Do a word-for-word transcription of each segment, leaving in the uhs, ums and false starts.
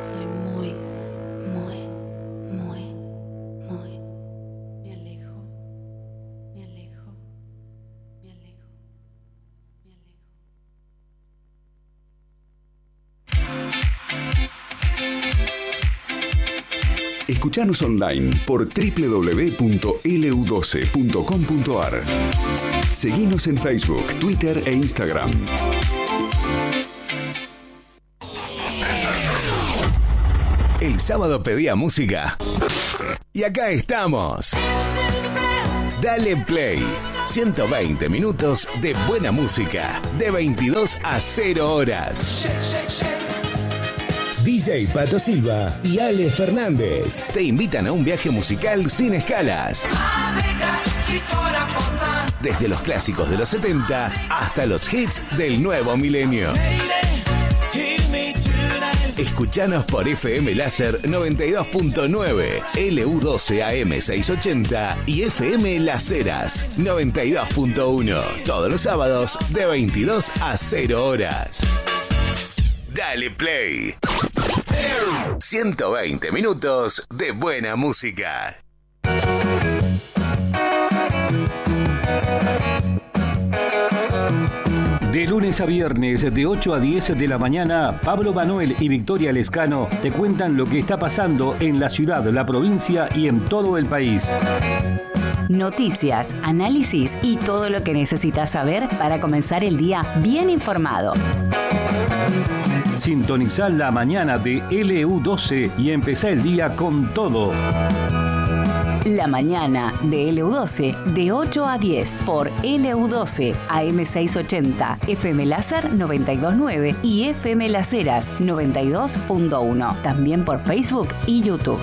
Soy muy, muy, muy, muy. Me alejo, me alejo, me alejo, me alejo. Escuchanos online por doble u doble u doble u punto ele u doce punto com punto a r. Seguinos en Facebook, Twitter e Instagram. El sábado pedía música. Y acá estamos. Dale Play. ciento veinte minutos de buena música. De veintidós a cero horas. D J Pato Silva y Ale Fernández te invitan a un viaje musical sin escalas. Desde los clásicos de los setenta hasta los hits del nuevo milenio. Escuchanos por F M Láser noventa y dos punto nueve, L U doce A M seiscientos ochenta y F M Las Heras noventa y dos punto uno. Todos los sábados de veintidós a cero horas. Dale Play. ciento veinte minutos de buena música. De lunes a viernes, de ocho a diez de la mañana, Pablo Manuel y Victoria Lescano te cuentan lo que está pasando en la ciudad, la provincia y en todo el país. Noticias, análisis y todo lo que necesitas saber para comenzar el día bien informado. Sintonizá la mañana de L U doce y empezá el día con todo. La mañana de L U doce de ocho a diez por L U doce A M seiscientos ochenta, F M Láser noventa y dos punto nueve y F M Las Heras noventa y dos punto uno. También por Facebook y YouTube.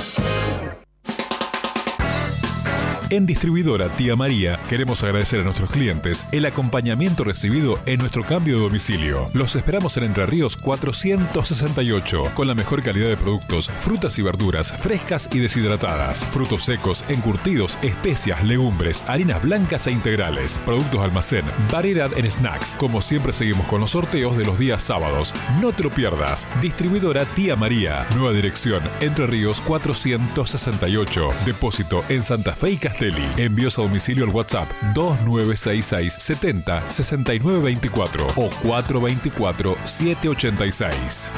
En Distribuidora Tía María queremos agradecer a nuestros clientes el acompañamiento recibido en nuestro cambio de domicilio. Los esperamos en Entre Ríos cuatrocientos sesenta y ocho, con la mejor calidad de productos, frutas y verduras frescas y deshidratadas, frutos secos, encurtidos, especias, legumbres, harinas blancas e integrales, productos almacén, variedad en snacks. Como siempre seguimos con los sorteos de los días sábados. No te lo pierdas. Distribuidora Tía María. Nueva dirección, Entre Ríos cuatrocientos sesenta y ocho. Depósito en Santa Fe y Castellón. Envíos a domicilio al WhatsApp dos nueve seis seis setenta sesenta y nueve veinticuatro o cuatro veinticuatro siete ochenta y seis.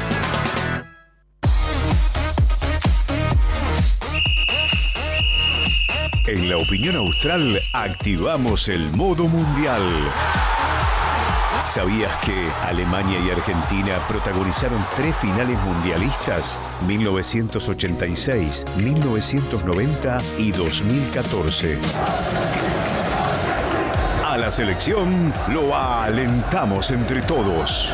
En la opinión austral activamos el modo mundial. ¿Sabías que Alemania y Argentina protagonizaron tres finales mundialistas? mil novecientos ochenta y seis, mil novecientos noventa y dos mil catorce. A la selección lo alentamos entre todos.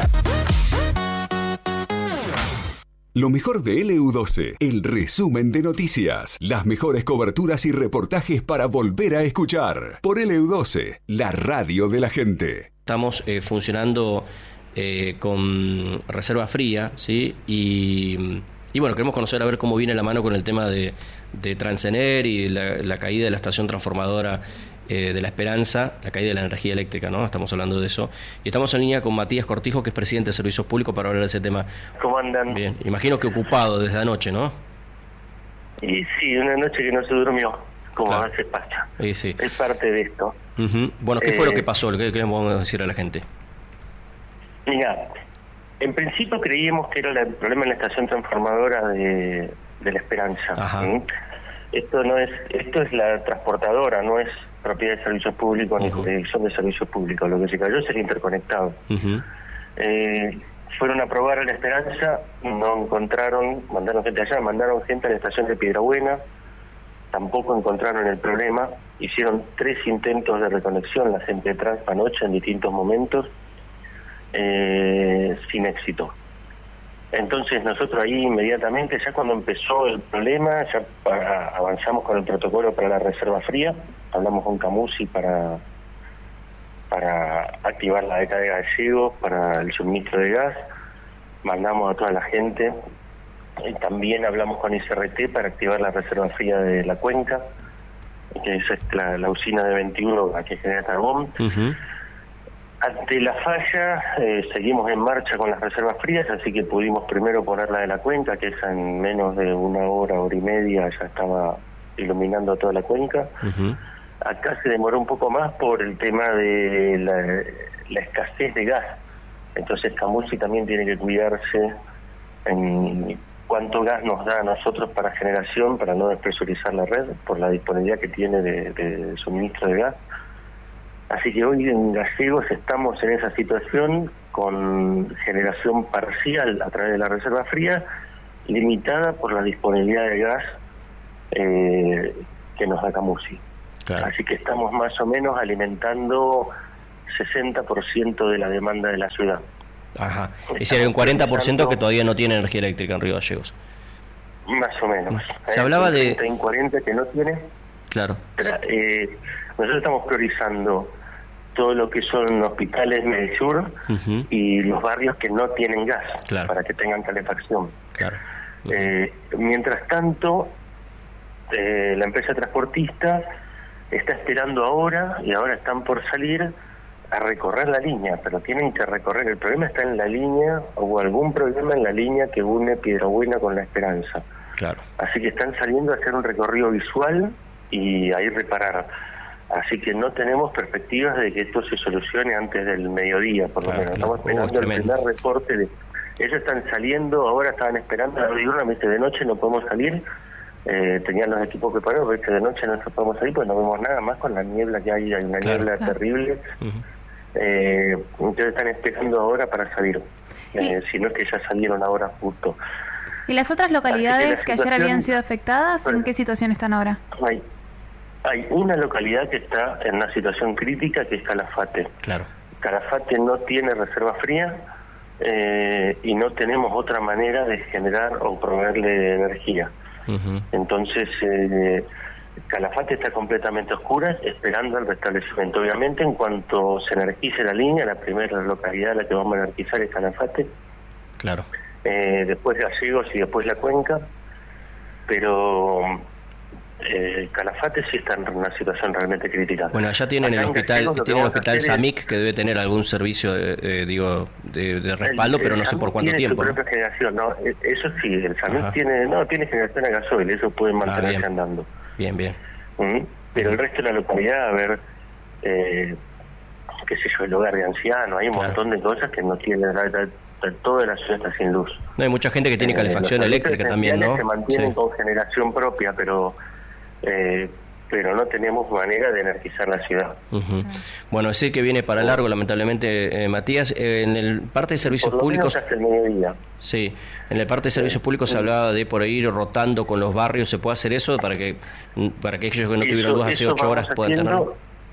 Lo mejor de L U doce, el resumen de noticias, las mejores coberturas y reportajes para volver a escuchar. Por L U doce, la radio de la gente. Estamos eh, funcionando eh, con reserva fría, ¿sí? Y, y bueno, queremos conocer a ver cómo viene la mano con el tema de, de Transener y la, la caída de la estación transformadora eh, de La Esperanza, la caída de la energía eléctrica, ¿no? Estamos hablando de eso. Y estamos en línea con Matías Cortijo, que es presidente de Servicios Públicos, para hablar de ese tema. ¿Cómo andan? Bien, imagino que ocupado desde anoche, ¿no? Y sí, una noche que no se durmió, como Claro. hace Pacha. Sí, sí. Es parte de esto. Uh-huh. Bueno, ¿qué Eh, fue lo que pasó? ¿Qué queremos decir a la gente? Mira, en principio creíamos que era la- el problema en la estación transformadora de, de La Esperanza. Ajá. ¿Mm? Esto no es, esto es la transportadora, no es propiedad de servicios públicos ni Ujú. jurisdicción de servicios públicos. Lo que se cayó es el interconectado. Uh-huh. Eh, fueron a probar a La Esperanza, no encontraron, mandaron gente allá, mandaron gente a la estación de Piedrabuena, tampoco encontraron el problema, hicieron tres intentos de reconexión la gente de Transpa anoche en distintos momentos, eh, sin éxito. Entonces nosotros ahí inmediatamente, ya cuando empezó el problema, ya para- avanzamos con el protocolo para la reserva fría, hablamos con Camusi para para activar la descarga de gallegos, para el suministro de gas, mandamos a toda la gente, y también hablamos con I C R T para activar la reserva fría de la cuenca, que es la, la usina de veintiuno la que genera carbón. Uh-huh. Ante la falla, eh, seguimos en marcha con las reservas frías, así que pudimos primero poner la de la cuenca, que esa en menos de una hora, hora y media ya estaba iluminando toda la cuenca. Uh-huh. Acá se demoró un poco más por el tema de la, la escasez de gas. Entonces Camusi también tiene que cuidarse en cuánto gas nos da a nosotros para generación, para no despresurizar la red, por la disponibilidad que tiene de, de suministro de gas. Así que hoy en Gallegos estamos en esa situación con generación parcial a través de la reserva fría, limitada por la disponibilidad de gas eh, que nos da Camusi. Claro. Así que estamos más o menos alimentando sesenta por ciento de la demanda de la ciudad. Ajá. Es decir, hay un cuarenta por ciento que todavía no tiene energía eléctrica en Río Gallegos. Más o menos. Se hablaba de... En cuarenta que no tiene. Claro. Pero, eh, nosotros estamos priorizando todo lo que son hospitales Medisur uh-huh. y los barrios que no tienen gas, claro. para que tengan calefacción. Claro. Uh-huh. Eh, mientras tanto, eh, la empresa transportista está esperando ahora, y ahora están por salir a recorrer la línea, pero tienen que recorrer. El problema está en la línea, o algún problema en la línea que une Piedrabuena con La Esperanza. Claro. Así que están saliendo a hacer un recorrido visual y ahí reparar. Así que no tenemos perspectivas de que esto se solucione antes del mediodía, por lo claro, menos. Estamos esperando uh, el primer reporte de... Ellos están saliendo, ahora estaban esperando la diurna, viste, de noche no podemos salir, eh, tenían los equipos preparados, viste, de noche no podemos salir, pues no vemos nada más con la niebla que hay, hay una claro, niebla claro. terrible. Uh-huh. Eh, entonces están esperando ahora para salir, eh, si no es que ya salieron ahora justo. ¿Y las otras localidades que, que ayer habían sido afectadas, bueno, en qué situación están ahora? Hay, hay una localidad que está en una situación crítica, que es Calafate. Claro. Calafate no tiene reserva fría eh, y no tenemos otra manera de generar o proveerle energía. Uh-huh. Entonces, eh, Calafate está completamente oscura, esperando el restablecimiento. Obviamente, en cuanto se energice la línea, la primera localidad a la que vamos a energizar es Calafate. Claro. Eh, después Gallegos y después La Cuenca, pero eh, Calafate sí está en una situación realmente crítica. Bueno, allá tienen Acá el hospital, Gallegos, tienen el hospital SAMIC, es... que debe tener algún servicio, eh, eh, digo, de, de respaldo, el, pero no sé por cuánto tiempo. Tiene su propia generación, no, eso sí, el SAMIC Ajá. tiene, no, tiene generación a gasoil, eso puede mantenerse ah, andando. Bien, bien. Uh-huh. Pero el resto de la localidad, a ver, eh, qué sé yo, el hogar de ancianos, hay un claro. montón de cosas que no tienen, toda la ciudad está sin luz. No, hay mucha gente que tiene calefacción eh, eléctrica también, ¿no? Se mantienen sí. con generación propia, pero eh, pero no tenemos manera de energizar la ciudad. Uh-huh. Bueno, sí que viene para largo, lamentablemente, eh, Matías. Eh, en el parte de servicios por lo públicos... menos hasta el mediodía. Sí, en el parte de servicios sí. públicos se hablaba de por ir rotando con los barrios. ¿Se puede hacer eso para que para que aquellos que no eso, tuvieron luz hace ocho horas puedan tenerlo?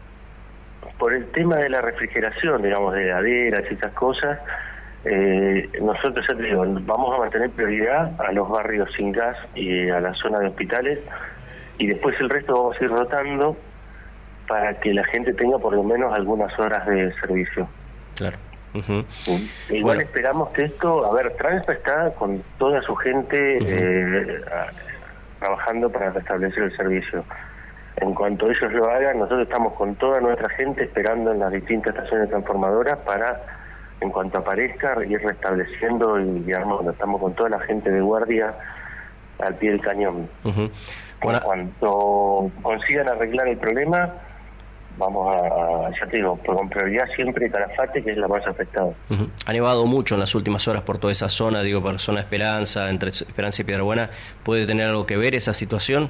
Por el tema de la refrigeración, digamos, de heladeras y esas cosas, eh, nosotros, ya te digo, vamos a mantener prioridad a los barrios sin gas y a la zona de hospitales, y después el resto vamos a ir rotando para que la gente tenga por lo menos algunas horas de servicio. Claro. Uh-huh. ¿Sí? Igual bueno. esperamos que esto, a ver, Transpa está con toda su gente uh-huh. eh, a, trabajando para restablecer el servicio. En cuanto ellos lo hagan, nosotros estamos con toda nuestra gente esperando en las distintas estaciones transformadoras para, en cuanto aparezca, ir restableciendo, y digamos, estamos con toda la gente de guardia al pie del cañón. Uh-huh. Bueno. En cuanto consigan arreglar el problema, vamos a, ya te digo, con prioridad siempre Calafate, que es la más afectada. Uh-huh. Ha nevado mucho en las últimas horas por toda esa zona, digo, por zona Esperanza, entre Esperanza y Piedrabuena. ¿Puede tener algo que ver esa situación?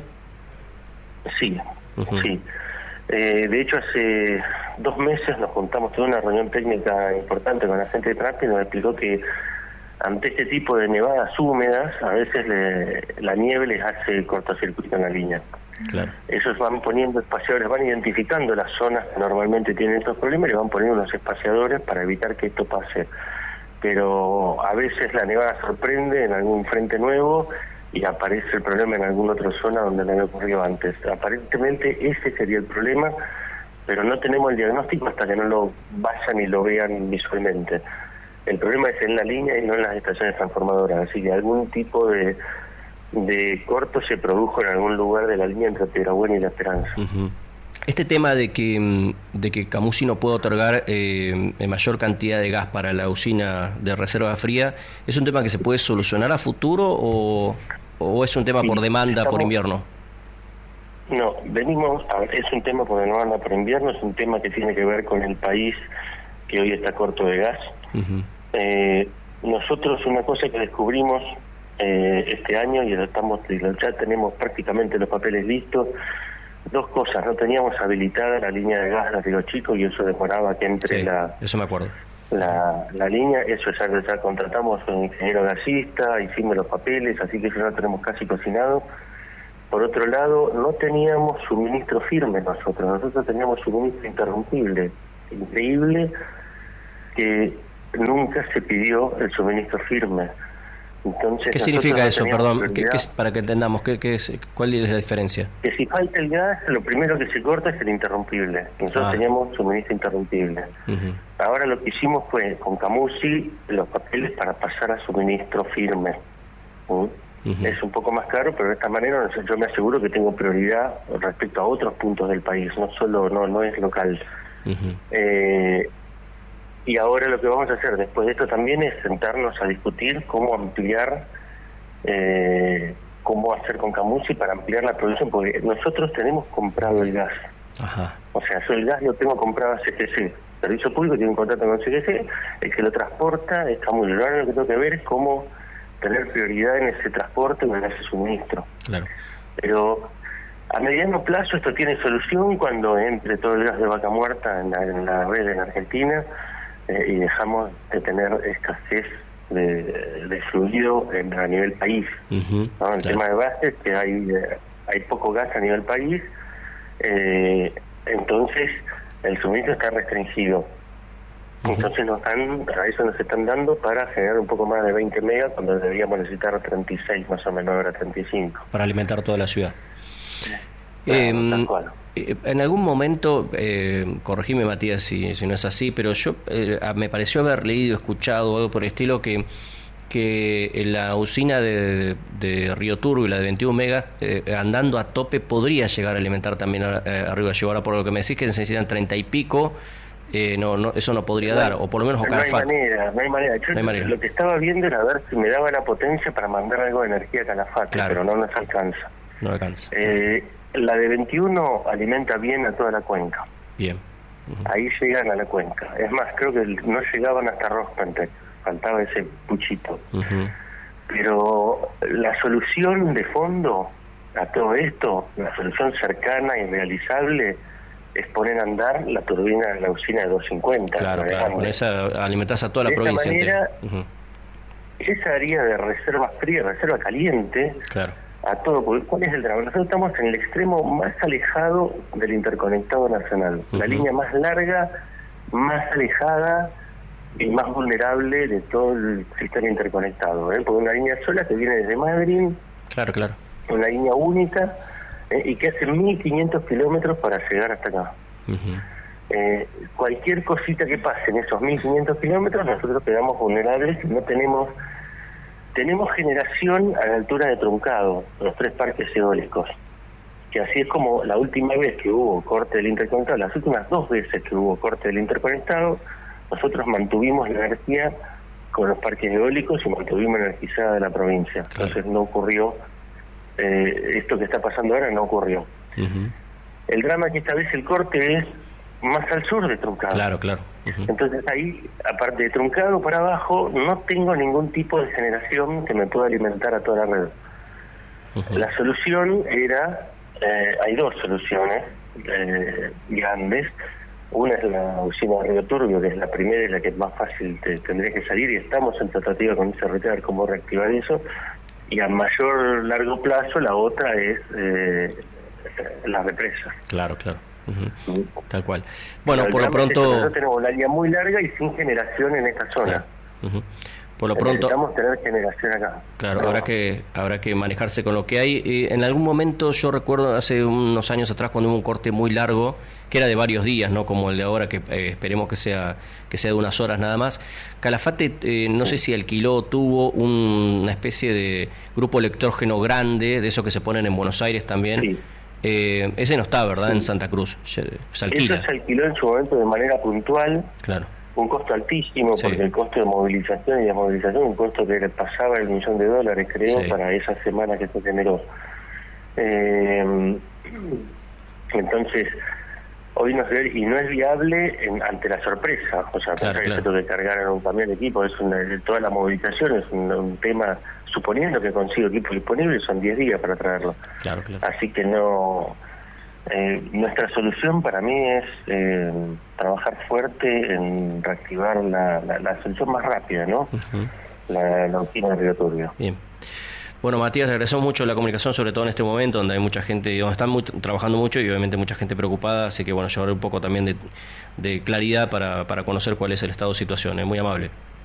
Sí, uh-huh. sí. Eh, de hecho, hace dos meses nos juntamos, tuve una reunión técnica importante con la gente de Transpa y nos explicó que ante este tipo de nevadas húmedas, a veces le, la nieve les hace cortocircuito en la línea. Claro. Ellos van poniendo espaciadores, van identificando las zonas que normalmente tienen estos problemas y van poniendo unos espaciadores para evitar que esto pase. Pero a veces la nevada sorprende en algún frente nuevo y aparece el problema en alguna otra zona donde no había ocurrido antes. Aparentemente ese sería el problema, pero no tenemos el diagnóstico hasta que no lo vayan y lo vean visualmente. El problema es en la línea y no en las estaciones transformadoras, así que algún tipo de, de corto se produjo en algún lugar de la línea entre Piedrabuena y La Esperanza. Uh-huh. Este tema de que de que Camusi no puede otorgar eh, mayor cantidad de gas para la usina de reserva fría, ¿es un tema que se puede solucionar a futuro o, o es un tema sí, por demanda estamos, por invierno? No, venimos, a ver, es un tema por demanda por invierno, es un tema que tiene que ver con el país que hoy está corto de gas. Uh-huh. eh, nosotros una cosa que descubrimos eh, este año, y lo estamos, ya tenemos prácticamente los papeles listos, dos cosas: no teníamos habilitada la línea de gas de Río Chico y eso demoraba que entre sí, la eso me acuerdo la, la línea, eso ya, ya contratamos a un ingeniero gasista, hicimos los papeles, así que eso ya lo tenemos casi cocinado. Por otro lado, no teníamos suministro firme nosotros, nosotros teníamos suministro interrumpible, increíble que nunca se pidió el suministro firme. Entonces, ¿qué significa eso, perdón, ¿Qué, qué, para que entendamos, ¿qué, qué es, cuál es la diferencia? Que si falta el gas, lo primero que se corta es el interrumpible. Nosotros ah. teníamos suministro interrumpible. Uh-huh. Ahora lo que hicimos fue, con Camusi, los papeles para pasar a suministro firme. ¿Mm? Uh-huh. Es un poco más caro, pero de esta manera yo me aseguro que tengo prioridad respecto a otros puntos del país, no solo no no es local. Uh-huh. Eh, y ahora lo que vamos a hacer después de esto también es sentarnos a discutir cómo ampliar, eh, cómo hacer con Camusi para ampliar la producción, porque nosotros tenemos comprado el gas. Ajá. O sea, yo el gas lo tengo comprado a C G C, Servicio Público tiene un contrato con C G C, el que lo transporta es Camusi. Ahora lo que tengo que ver es cómo tener prioridad en ese transporte o en ese suministro. Claro. Pero a mediano plazo esto tiene solución cuando entre todo el gas de Vaca Muerta en la, en la red en Argentina eh, y dejamos de tener escasez de, de fluido en, a nivel país. Uh-huh, ¿no? El claro. tema de base es que hay, eh, hay poco gas a nivel país, eh, entonces el suministro está restringido. Entonces nos dan, a eso nos están dando para generar un poco más de veinte megas cuando deberíamos necesitar treinta y seis más o menos, ahora treinta y cinco. Para alimentar toda la ciudad. Claro, eh, en algún momento, eh, corregime Matías si, si no es así, pero yo eh, me pareció haber leído, escuchado algo por el estilo que que la usina de, de Río Turbio, la de veintiún megas, eh, andando a tope podría llegar a alimentar también a, a Río Gallegos. Ahora por lo que me decís que necesitan treinta y pico. Eh, no, no, eso no podría no, dar, o por lo menos no hay manera, no hay manera. Yo no hay manera. Lo que estaba viendo era ver si me daba la potencia para mandar algo de energía a Calafate, claro. pero no nos alcanza. No alcanza. Eh, la de veintiuno alimenta bien a toda la cuenca. Bien. Uh-huh. Ahí llegan a la cuenca. Es más, creo que no llegaban hasta Rospentec, faltaba ese puchito. Uh-huh. Pero la solución de fondo a todo esto, la solución cercana y realizable, es poner a andar la turbina de la usina de doscientos cincuenta. Claro, claro, con esa alimentás a toda la de provincia. De esta manera, uh-huh. esa área de reserva fría, reserva caliente, claro. a todo. ¿Cuál es el drama? Nosotros estamos en el extremo más alejado del interconectado nacional. Uh-huh. La línea más larga, más alejada y más vulnerable de todo el sistema interconectado. ¿eh? Porque una línea sola que viene desde Madrid. Claro, claro. Una línea única. Eh, y que hace mil quinientos kilómetros para llegar hasta acá. Uh-huh. Eh, cualquier cosita que pase en esos mil quinientos kilómetros, nosotros quedamos vulnerables. No tenemos tenemos generación a la altura de Truncado, los tres parques eólicos, que así es como la última vez que hubo corte del interconectado, las últimas dos veces que hubo corte del interconectado, nosotros mantuvimos la energía con los parques eólicos y mantuvimos energizada de la provincia. Claro. Entonces no ocurrió Eh, esto que está pasando ahora, no ocurrió. Uh-huh. El drama es que esta vez el corte es más al sur de Truncado. Claro, claro. Uh-huh. Entonces ahí, aparte de Truncado para abajo, no tengo ningún tipo de generación que me pueda alimentar a toda la red. Uh-huh. La solución era, eh, hay dos soluciones eh, grandes. Una es la usina de Río Turbio, que es la primera y la que es más fácil te, tendría que salir, y estamos en tratativa con ese R T A cómo reactivar eso. Y a mayor largo plazo la otra es eh, la represa. Claro, claro. Uh-huh. Uh-huh. Tal cual. Bueno, por lo pronto... Nosotros tenemos una línea muy larga y sin generación en esta zona. Claro. Uh-huh. Por lo pronto... Necesitamos tener generación acá. Claro, no. habrá que habrá que manejarse con lo que hay. Eh, en algún momento, yo recuerdo hace unos años atrás, cuando hubo un corte muy largo, que era de varios días, no como el de ahora, que eh, esperemos que sea que sea de unas horas nada más. Calafate, eh, no sé si alquiló o tuvo un, una especie de grupo electrógeno grande, de esos que se ponen en Buenos Aires también. Sí. Eh, ese no está, ¿verdad? Sí. En Santa Cruz, se alquila. Eso se alquiló en su momento de manera puntual. Claro. Un costo altísimo, sí. Porque el costo de movilización y desmovilización, un costo que pasaba el millón de dólares, creo, sí. Para esa semana que se generó. Eh, entonces, hoy no se ve, y no es viable en, ante la sorpresa, o sea, claro, claro. Que cargar en un camión de equipo, es una, toda la movilización es un, un tema, suponiendo que consigo equipo disponible, son diez días para traerlo. Claro, claro. Así que no... Eh, nuestra solución para mí es eh, trabajar fuerte en reactivar la, la, la solución más rápida, ¿no? Uh-huh. La, la oficina de Río Turbio. Bien. Bueno, Matías, le agradecemos mucho la comunicación, sobre todo en este momento donde hay mucha gente, donde están muy, trabajando mucho y obviamente mucha gente preocupada, así que bueno, llevar un poco también de, de claridad para, para conocer cuál es el estado de situación. Es muy amable.